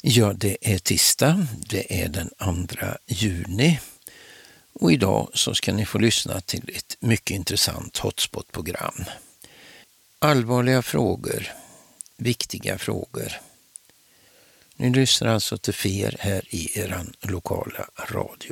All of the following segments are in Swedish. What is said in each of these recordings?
Ja, det är tisdag, det är den 2 juni och idag så ska ni få lyssna till ett mycket intressant hotspot-program. Allvarliga frågor, viktiga frågor. Ni lyssnar alltså till FER här i eran lokala radio.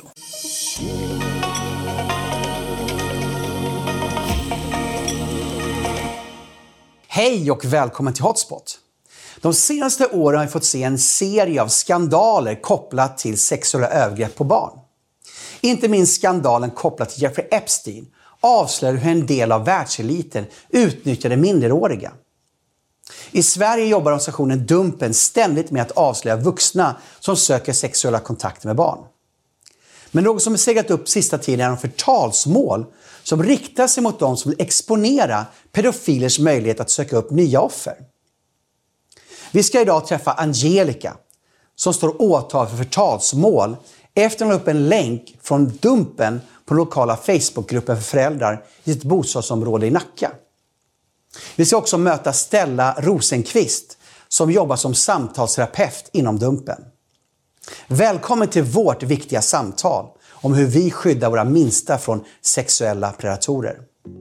Hej och välkommen till Hotspot. De senaste åren har vi fått se en serie av skandaler kopplat till sexuella övergrepp på barn. Inte minst skandalen kopplat till Jeffrey Epstein avslöjar hur en del av världseliten utnyttjade minderåriga. I Sverige jobbar organisationen Dumpen ständigt med att avslöja vuxna som söker sexuella kontakter med barn. Men något som har seglat upp sista tiden är en förtalsmål som riktar sig mot de som vill exponera pedofilers möjlighet att söka upp nya offer. Vi ska idag träffa Angelica som står åtal för förtalsmål efter att ha upp en länk från Dumpen på den lokala Facebookgruppen för föräldrar i ett bostadsområde i Nacka. Vi ska också möta Stella Rosenqvist som jobbar som samtalsterapeut inom Dumpen. Välkommen till vårt viktiga samtal om hur vi skyddar våra minsta från sexuella predatorer.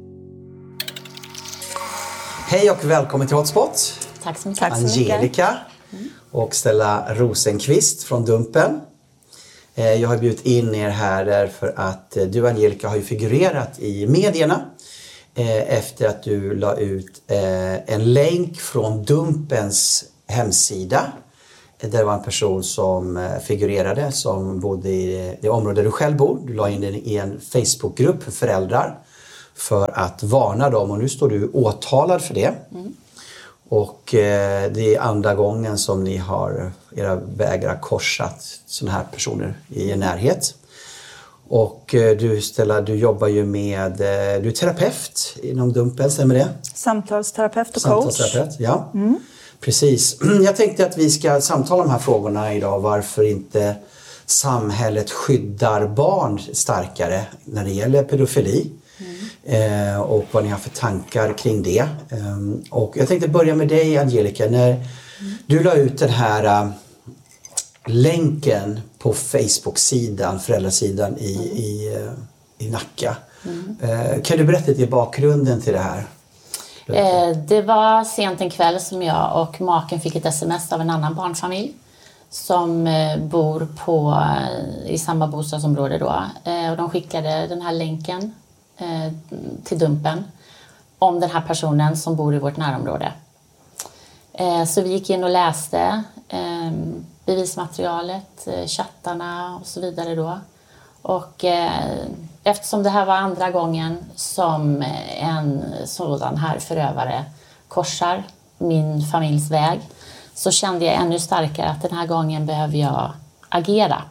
Hej och välkommen till Hotspot. Tack så mycket. Angelica och Stella Rosenqvist från Dumpen. Jag har bjudit in er här därför att du, Angelica, har ju figurerat i medierna efter att du la ut en länk från Dumpens hemsida. Det var en person som figurerade som bodde i det område där du själv bor. Du la in den i en Facebookgrupp för föräldrar för att varna dem, och nu står du åtalad för det. Och det är andra gången som ni har era vägar korsat sådana här personer i er närhet. Och du, Stella, du jobbar ju med, du är terapeut inom Dumpen, stämmer det? Samtalsterapeut och coach. Samtalsterapeut, ja. Precis. Jag tänkte att vi ska samtala om de här frågorna idag. Varför inte samhället skyddar barn starkare när det gäller pedofili. Och vad ni har för tankar kring det. Och jag tänkte börja med dig, Angelica. När du la ut den här länken på Facebook-sidan, föräldrasidan i Nacka. Kan du berätta lite bakgrunden till det här? Det var sent en kväll som jag och maken fick ett sms av en annan barnfamilj som bor i samma bostadsområde då. Och de skickade den här länken till Dumpen om den här personen som bor i vårt närområde. Så vi gick in och läste bevismaterialet, chattarna och så vidare då. Och eftersom det här var andra gången som en sådan här förövare korsar min familjs väg, så kände jag ännu starkare att den här gången behöver jag agera.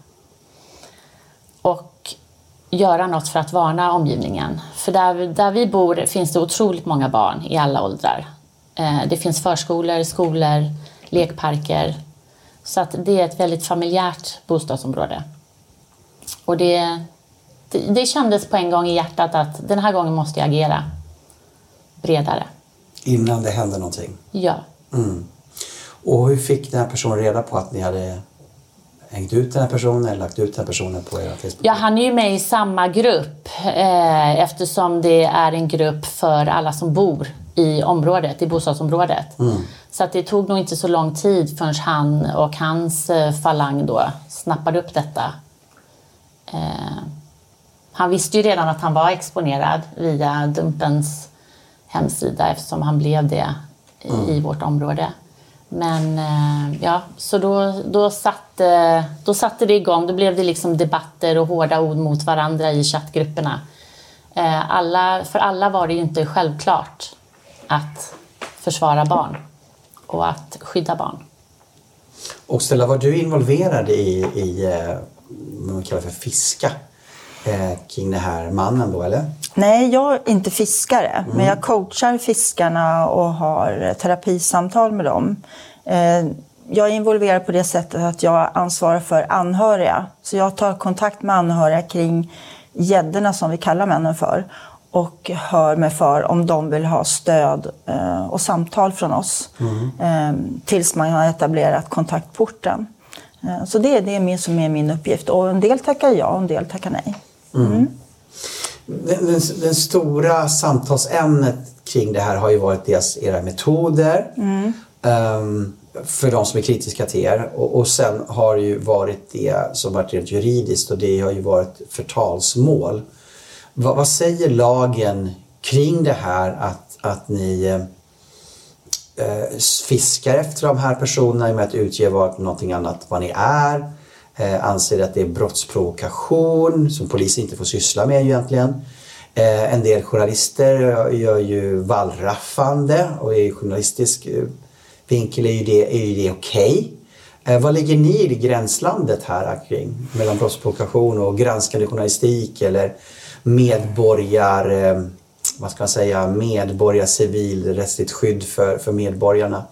Och göra något för att varna omgivningen. För där vi bor finns det otroligt många barn i alla åldrar. Det finns förskolor, skolor, lekparker. Så att det är ett väldigt familjärt bostadsområde. Och det kändes på en gång i hjärtat att den här gången måste jag agera bredare. Innan det hände någonting? Ja. Och hur fick den här personen reda på att ni hade hängt ut den här personen eller lagt ut den här personen på era Facebook? Ja, han är ju med i samma grupp eftersom det är en grupp för alla som bor i området, i bostadsområdet. Så att det tog nog inte så lång tid förrän han och hans falang då snappade upp detta. Han visste ju redan att han var exponerad via Dumpens hemsida eftersom han blev det i vårt område. Men ja, så då satte det igång. Då blev det liksom debatter och hårda ord mot varandra i chattgrupperna. För alla var det ju inte självklart att försvara barn och att skydda barn. Och Stella, var du involverad i vad man kallar för fiska kring den här mannen då, eller? Nej, jag är inte fiskare, men jag coachar fiskarna och har terapisamtal med dem. Jag är involverad på det sättet att jag ansvarar för anhöriga. Så jag tar kontakt med anhöriga kring gäddorna som vi kallar männen för. Och hör mig för om de vill ha stöd och samtal från oss. Tills man har etablerat kontaktporten. Så det är det som är min uppgift. Och en del tackar ja och en del tackar nej. Den stora samtalsämnet kring det här har ju varit dels era metoder för de som är kritiska till er. Och sen har ju varit det som varit rent juridiskt, och det har ju varit förtalsmål. Vad säger lagen kring det här att ni fiskar efter de här personerna med att utge någonting annat vad ni är? Anser att det är brottsprovokation som polisen inte får syssla med egentligen. En del journalister gör ju vallraffande, och i journalistisk vinkel är ju det okej. Vad ligger ni i gränslandet här kring mellan brottsprovokation och granskande journalistik eller civilrättsligt skydd för medborgarna?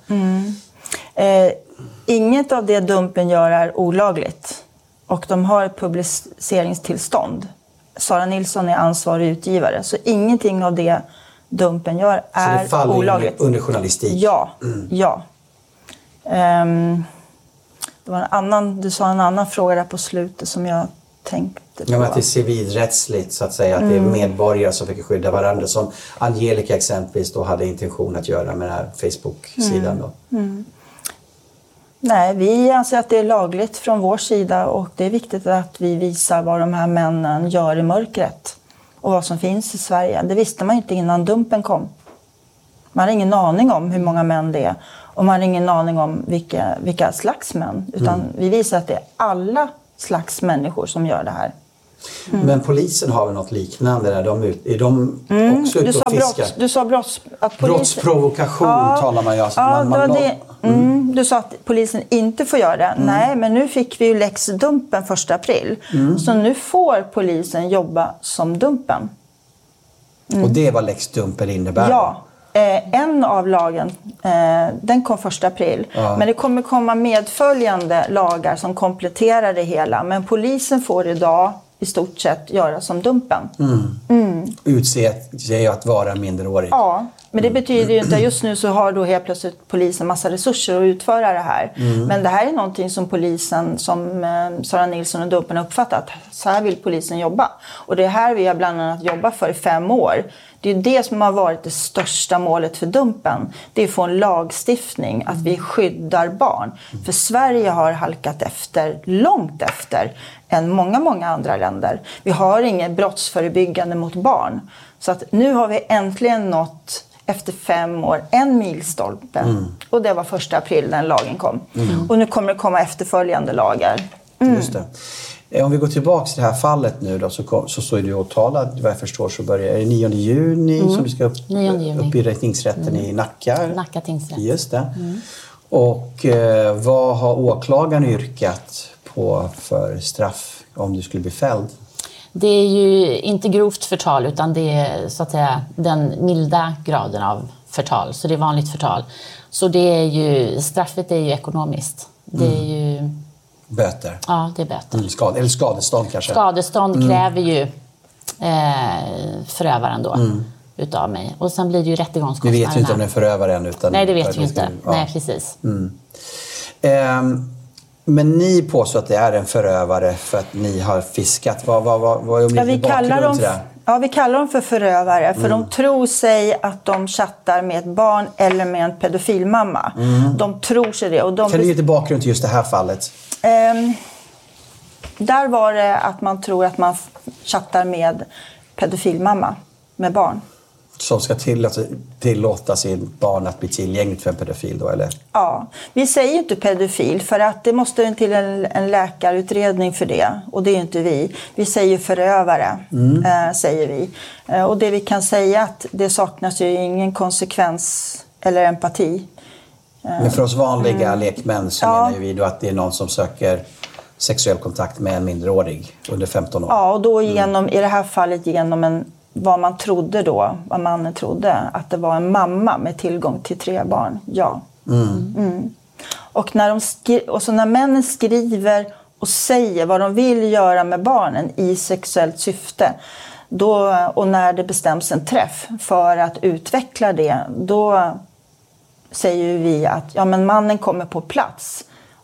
Inget av det Dumpen gör är olagligt, och de har ett publiceringstillstånd. Sara Nilsson är ansvarig utgivare, så ingenting av det Dumpen gör är olagligt. Så det faller under journalistik? Ja, ja. Det var du sa en annan fråga där på slutet som jag tänkte på. Ja, att det är civilrättsligt så att säga, att det är medborgare som fick skydda varandra, som Angelica exempelvis då hade intention att göra med den här Facebook-sidan då. Nej, vi anser att det är lagligt från vår sida, och det är viktigt att vi visar vad de här männen gör i mörkret och vad som finns i Sverige. Det visste man inte innan Dumpen kom. Man har ingen aning om hur många män det är, och man har ingen aning om vilka slags män. Utan vi visar att det är alla slags människor som gör det här. Men polisen har väl något liknande där? Är de också ute och fiskar? Du sa brottsprovokation talar man ju. Alltså, du sa att polisen inte får göra det. Nej, men nu fick vi ju Lex Dumpen 1 april. Så nu får polisen jobba som Dumpen. Och det är vad Lex Dumpen innebär? Ja. En av lagen, den kom 1 april. Ja. Men det kommer komma medföljande lagar som kompletterar det hela. Men polisen får idag i stort sett göra som Dumpen. Utse sig att vara minderårig. Ja, men det betyder ju inte att just nu så har då helt plötsligt polisen massa resurser att utföra det här. Men det här är någonting som polisen, som Sara Nilsson och Dumpen har uppfattat. Så här vill polisen jobba. Och det är här vi har bland annat jobbat för i 5 år. Det är det som har varit det största målet för Dumpen. Det är att få en lagstiftning, att vi skyddar barn. För Sverige har halkat efter, långt efter, än många andra länder. Vi har inget brottsförebyggande mot barn. Så att nu har vi äntligen nått, efter 5 år, en milstolpe. Och det var 1 april när lagen kom. Och nu kommer det komma efterföljande lagar. Just det. Om vi går tillbaka till det här fallet nu då, så står du åtalad, vad jag förstår, så börjar det 9 juni som du ska upp i tingsrätten i Nacka. Nacka tingsrätt. Just det. Och vad har åklagaren yrkat på för straff om du skulle bli fälld? Det är ju inte grovt förtal, utan det är så att säga den milda graden av förtal. Så det är vanligt förtal. Så det är ju, straffet är ju ekonomiskt. Det är ju... Böter? Ja, det är böter. Eller skadestånd kanske? Skadestånd kräver ju förövaren då utav mig. Och sen blir det ju rättegångskostnaderna. Vi vet ju inte om det är förövaren utan... Nej, det vet vi inte. Ja. Nej, precis. Men ni påstår att det är en förövare för att ni har fiskat. Vad är vi kallar dem för förövare. För de tror sig att de chattar med ett barn eller med en pedofilmamma. De tror sig det. Och kan du ge till bakgrund till just det här fallet? Där var det att man tror att man chattar med pedofilmamma, med barn. Som ska tillåta sin barn att bli tillgängligt för en pedofil då, eller? Ja, vi säger inte pedofil för att det måste till en läkarutredning för det. Och det är inte vi. Vi säger förövare, säger vi. Och det vi kan säga att det saknas ju ingen konsekvens eller empati. Men för oss vanliga lekmän så menar ju vi då att det är någon som söker sexuell kontakt med en minderårig under 15 år. Ja, och då i det här fallet genom vad mannen trodde, att det var en mamma med tillgång till 3 barn. Ja. Och när männen skriver och säger vad de vill göra med barnen i sexuellt syfte, och när det bestäms en träff för att utveckla det, då säger vi att men mannen kommer på plats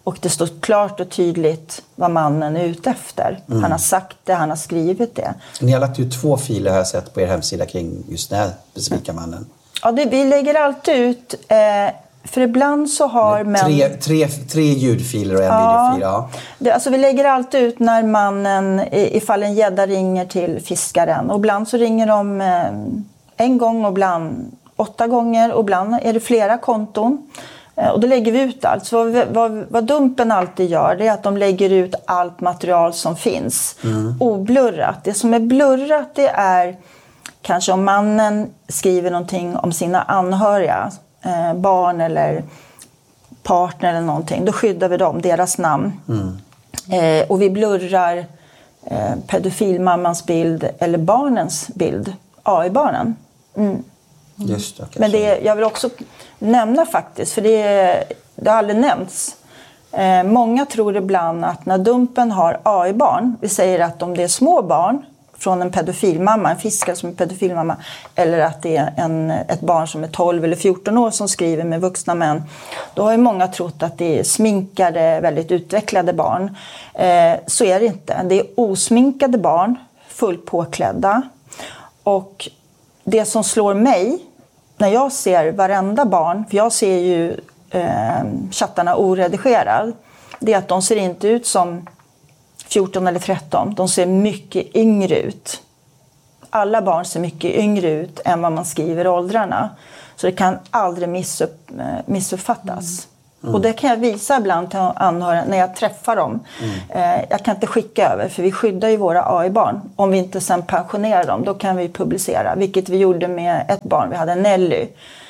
Och det står klart och tydligt vad mannen är ute efter. Han har sagt det, han har skrivit det. Ni har lagt ut 2 filer har jag sett på er hemsida kring just den här specifika mannen. Ja, vi lägger alltid ut... för ibland så har män... Tre ljudfiler och en videofil. Ja. Alltså vi lägger alltid ut när mannen, ifall en gädda ringer till fiskaren. Och ibland så ringer de en gång och ibland 8 gånger. Och ibland är det flera konton. Och då lägger vi ut allt. Så vad Dumpen alltid gör, det är att de lägger ut allt material som finns. Oblurrat. Det som är blurrat, det är kanske om mannen skriver någonting om sina anhöriga. Barn eller partner eller någonting. Då skyddar vi dem, deras namn. Och vi blurrar pedofilmammans bild eller barnens bild. AI-barnen. Just det. Men jag vill också nämna faktiskt, för det har aldrig nämnts. Många tror ibland att när Dumpen har AI-barn, vi säger att om det är små barn från en pedofilmamma, en fiskare som är pedofilmamma, eller att det är ett barn som är 12 eller 14 år som skriver med vuxna män, då har ju många trott att det är sminkade, väldigt utvecklade barn. Så är det inte. Det är osminkade barn, fullt påklädda. Och det som slår mig när jag ser varenda barn, för jag ser ju chattarna oredigerad, det är att de ser inte ut som 14 eller 13. De ser mycket yngre ut. Alla barn ser mycket yngre ut än vad man skriver åldrarna. Så det kan aldrig missuppfattas. Och det kan jag visa ibland till anhöriga när jag träffar dem. Jag kan inte skicka över, för vi skyddar ju våra AI-barn. Om vi inte sen pensionerar dem, då kan vi publicera. Vilket vi gjorde med ett barn. Vi hade Nelly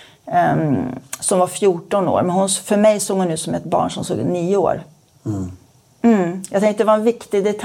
som var 14 år. Men för mig såg hon ut som ett barn som såg 9 år. Jag tänkte det var en viktig detalj.